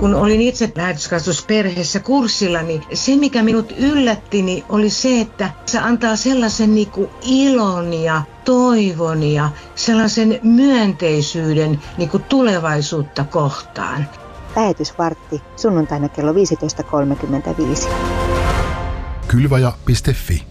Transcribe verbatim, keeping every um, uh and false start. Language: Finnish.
kun olin itse lähetyskasvatusperheessä kurssilla, niin se mikä minut yllätti niin oli se, että se antaa sellaisen niin kuin ilon ja toivon ja sellaisen myönteisyyden niin kuin tulevaisuutta kohtaan. Lähetysvartti sunnuntaina kello viisitoista kolmekymmentäviisi. Kylvaja piste fi